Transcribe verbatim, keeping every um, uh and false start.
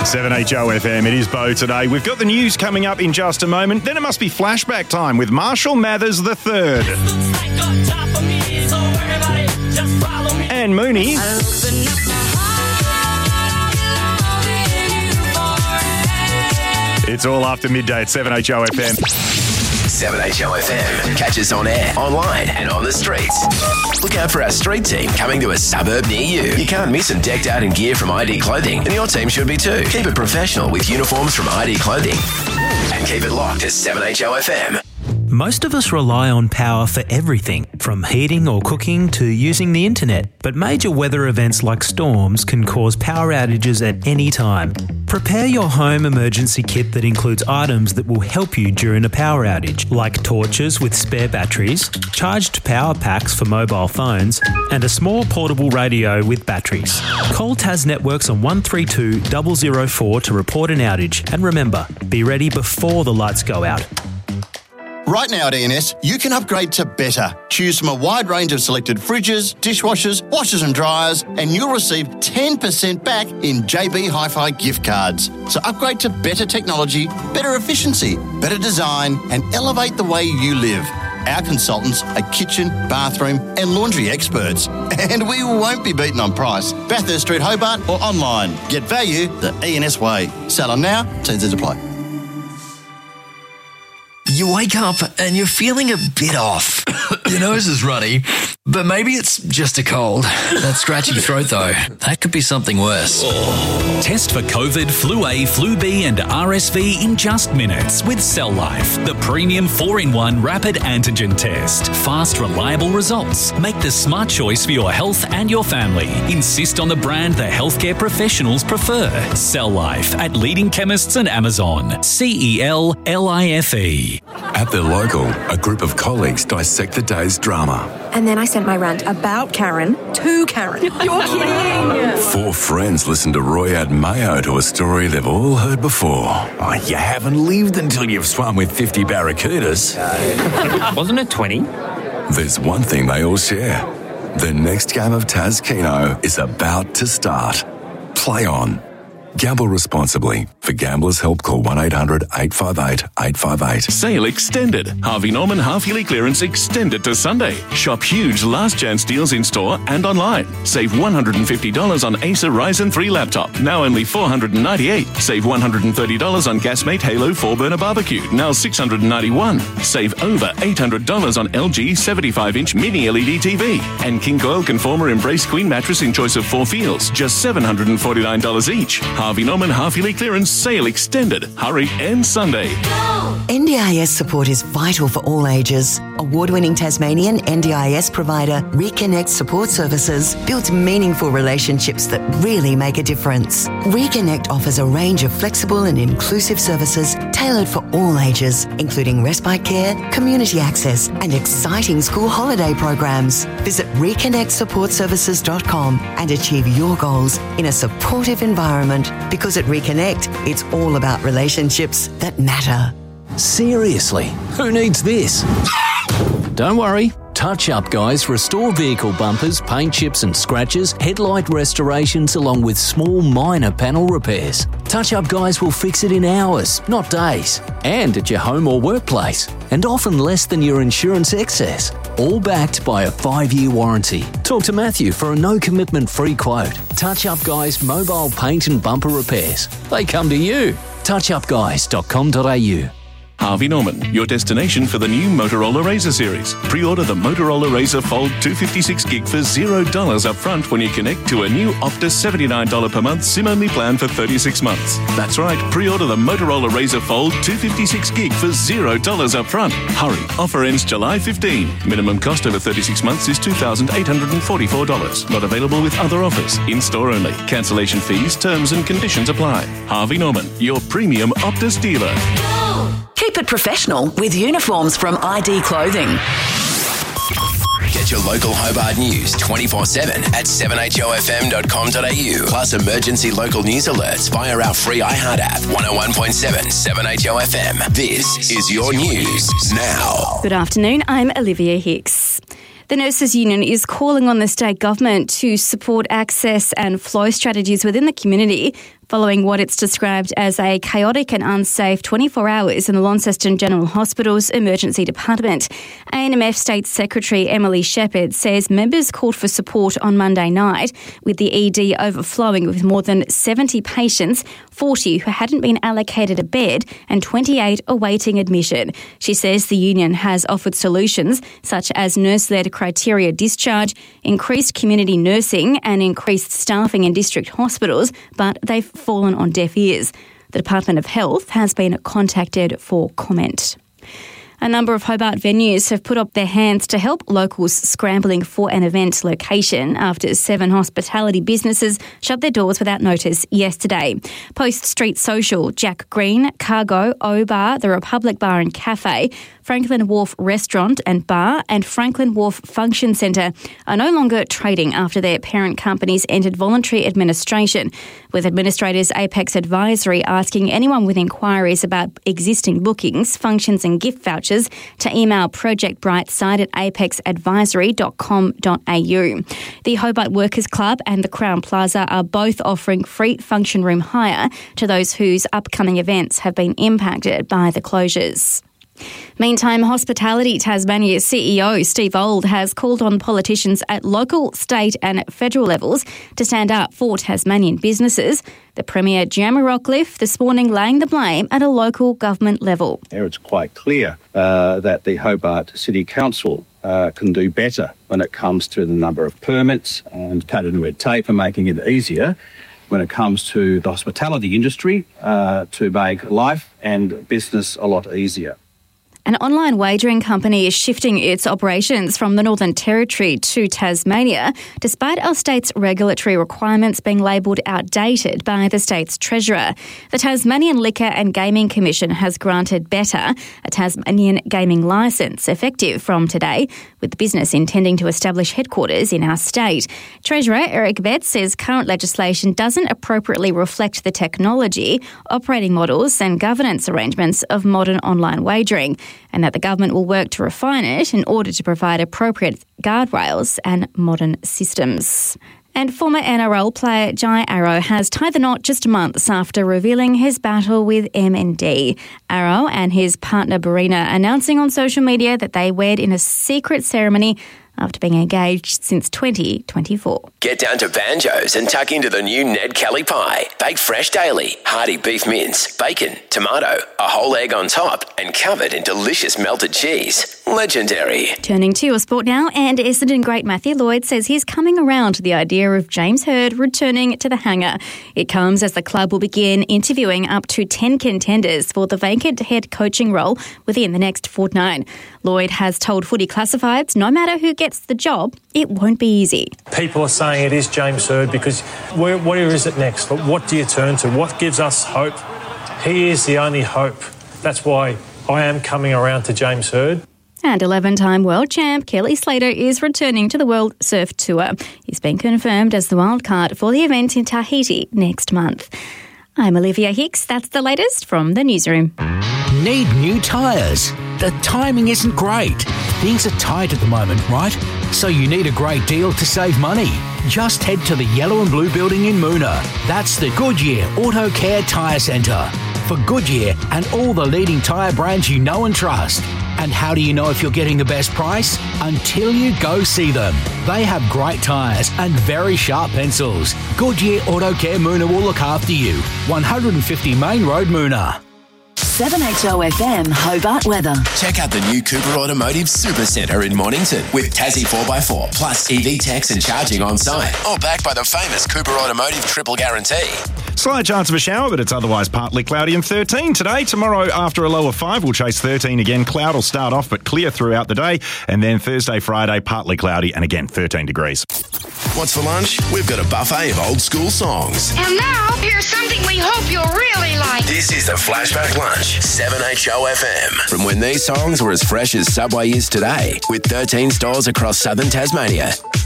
seven H O F M, it is Bo today. We've got the news coming up in just a moment. Then it must be flashback time with Marshall Mathers the third. And Mooney. It's all after midday at seven H O F M. seven H O F M. Catch us on air, online and on the streets. Look out for our street team coming to a suburb near you. You can't miss them decked out in gear from I D Clothing, and your team should be too. Keep it professional with uniforms from I D Clothing. And keep it locked to seven H O F M. Most of us rely on power for everything, from heating or cooking to using the internet. But major weather events like storms can cause power outages at any time. Prepare your home emergency kit that includes items that will help you during a power outage, like torches with spare batteries, charged power packs for mobile phones, and a small portable radio with batteries. Call Tas Networks on one three two zero zero four to report an outage. And remember, be ready before the lights go out. Right now at E N S, you can upgrade to better. Choose from a wide range of selected fridges, dishwashers, washers and dryers, and you'll receive ten percent back in J B Hi-Fi gift cards. So upgrade to better technology, better efficiency, better design, and elevate the way you live. Our consultants are kitchen, bathroom and laundry experts. And we won't be beaten on price. Bathurst Street, Hobart or online. Get value the E N S way. Sell on now, T and Cs apply. You wake up and you're feeling a bit off. Your nose is runny, but maybe it's just a cold. That scratchy throat, though, that could be something worse. Test for COVID, Flu A, Flu B and R S V in just minutes with Cell Life, the premium four in one rapid antigen test. Fast, reliable results. Make the smart choice for your health and your family. Insist on the brand the healthcare professionals prefer. Cell Life at leading chemists and Amazon. C E L L I F E. At the local, a group of colleagues dissect the day's drama. And then I sent my rant about Karen to Karen. You're kidding! Four friends listen to Roy add mayo to a story they've all heard before. Oh, you haven't lived until you've swum with fifty barracudas. Wasn't it twenty? There's one thing they all share. The next game of Tas Keno is about to start. Play on. Gamble responsibly. For Gamblers' Help, call one eight hundred eight five eight eight five eight. Sale extended. Harvey Norman half-yearly clearance extended to Sunday. Shop huge last chance deals in store and online. Save one hundred fifty dollars on Acer Ryzen three laptop, now only four hundred ninety-eight dollars. Save one hundred thirty dollars on Gasmate Halo four burner barbecue, now six hundred ninety-one dollars. Save over eight hundred dollars on L G seventy-five inch mini L E D T V. And King Coil Conformer Embrace Queen mattress in choice of four feels, just seven hundred forty-nine dollars each. Harvey Norman half-yearly clearance sale extended. Hurry and Sunday. N D I S support is vital for all ages. Award-winning Tasmanian N D I S provider Reconnect Support Services builds meaningful relationships that really make a difference. Reconnect offers a range of flexible and inclusive services tailored for all ages, including respite care, community access and exciting school holiday programs. Visit reconnect support services dot com and achieve your goals in a supportive environment, because at Reconnect, it's all about relationships that matter. Seriously, who needs this? Don't worry. Touch Up Guys restore vehicle bumpers, paint chips and scratches, headlight restorations along with small minor panel repairs. Touch Up Guys will fix it in hours, not days, and at your home or workplace, and often less than your insurance excess, all backed by a five-year warranty. Talk to Matthew for a no-commitment free quote. Touch Up Guys mobile paint and bumper repairs. They come to you. touch up guys dot com dot a u. Harvey Norman, your destination for the new Motorola Razr series. Pre-order the Motorola Razr Fold two fifty-six gig for zero dollars up front when you connect to a new Optus seventy-nine dollars per month SIM-only plan for thirty-six months. That's right, pre-order the Motorola Razr Fold two fifty-six gig for zero dollars up front. Hurry, offer ends July fifteenth. Minimum cost over thirty-six months is two thousand eight hundred forty-four dollars. Not available with other offers. In-store only. Cancellation fees, terms and conditions apply. Harvey Norman, your premium Optus dealer. Keep it professional with uniforms from I D Clothing. Get your local Hobart news twenty-four seven at seven h o f m dot com dot a u. Plus emergency local news alerts via our free iHeart app. one oh one point seven, seven H O F M. This is your news now. Good afternoon, I'm Olivia Hicks. The Nurses Union is calling on the state government to support access and flow strategies within the community following what it's described as a chaotic and unsafe twenty-four hours in the Launceston General Hospital's emergency department. A N M F State Secretary Emily Shepherd says members called for support on Monday night, with the E D overflowing with more than seventy patients, forty who hadn't been allocated a bed and twenty-eight awaiting admission. She says the union has offered solutions such as nurse-led criteria discharge, increased community nursing and increased staffing in district hospitals, but they've fallen on deaf ears. The Department of Health has been contacted for comment. A number of Hobart venues have put up their hands to help locals scrambling for an event location after seven hospitality businesses shut their doors without notice yesterday. Post Street Social, Jack Green, Cargo, O-Bar, the Republic Bar and Cafe, Franklin Wharf Restaurant and Bar and Franklin Wharf Function Centre are no longer trading after their parent companies entered voluntary administration, with administrators Apex Advisory asking anyone with inquiries about existing bookings, functions and gift vouchers to email Project Brightside at apex advisory dot com dot a u. The Hobart Workers Club and the Crown Plaza are both offering free function room hire to those whose upcoming events have been impacted by the closures. Meantime, Hospitality Tasmania C E O Steve Old has called on politicians at local, state and federal levels to stand up for Tasmanian businesses. The Premier Gemma Rockcliffe this morning laying the blame at a local government level. There it's quite clear uh, that the Hobart City Council uh, can do better when it comes to the number of permits and cutting red tape and making it easier when it comes to the hospitality industry uh, to make life and business a lot easier. An online wagering company is shifting its operations from the Northern Territory to Tasmania, despite our state's regulatory requirements being labelled outdated by the state's treasurer. The Tasmanian Liquor and Gaming Commission has granted Better a Tasmanian gaming licence effective from today, with the business intending to establish headquarters in our state. Treasurer Eric Betts says current legislation doesn't appropriately reflect the technology, operating models and governance arrangements of modern online wagering, and that the government will work to refine it in order to provide appropriate guardrails and modern systems. And former N R L player Jai Arrow has tied the knot just months after revealing his battle with M N D. Arrow and his partner Barina announcing on social media that they wed in a secret ceremony after being engaged since twenty twenty-four. Get down to Banjo's and tuck into the new Ned Kelly pie. Baked fresh daily, hearty beef mince, bacon, tomato, a whole egg on top, and covered in delicious melted cheese. Legendary. Turning to your sport now, and Essendon great Matthew Lloyd says he's coming around to the idea of James Hird returning to the hangar. It comes as the club will begin interviewing up to ten contenders for the vacant head coaching role within the next fortnight. Lloyd has told Footy Classifieds no matter who gets the job, it won't be easy. People are saying it is James Hird because where, where is it next? But what do you turn to? What gives us hope? He is the only hope. That's why I am coming around to James Hird. And eleven-time world champ Kelly Slater is returning to the World Surf Tour. He's been confirmed as the wildcard for the event in Tahiti next month. I'm Olivia Hicks. That's the latest from the newsroom. Need new tyres? The timing isn't great. Things are tight at the moment, right? So you need a great deal to save money. Just head to the Yellow and Blue building in Moona. That's the Goodyear Auto Care Tyre Centre. For Goodyear and all the leading tyre brands you know and trust. And how do you know if you're getting the best price? Until you go see them. They have great tyres and very sharp pencils. Goodyear Auto Care Moona will look after you. one fifty Main Road, Moona. seven H O F M Hobart weather. Check out the new Cooper Automotive Super Centre in Mornington with Tassie four by four plus E V techs and charging on site. All backed by the famous Cooper Automotive Triple Guarantee. Slight chance of a shower, but it's otherwise partly cloudy and thirteen today. Tomorrow, after a low of five, we'll chase thirteen again. Cloud will start off, but clear throughout the day. And then Thursday, Friday, partly cloudy and again thirteen degrees. What's for lunch? We've got a buffet of old school songs. And now, here's something we hope you'll really like. This is the Flashback Lunch, seven H O F M. From when these songs were as fresh as Subway is today, with thirteen stores across southern Tasmania.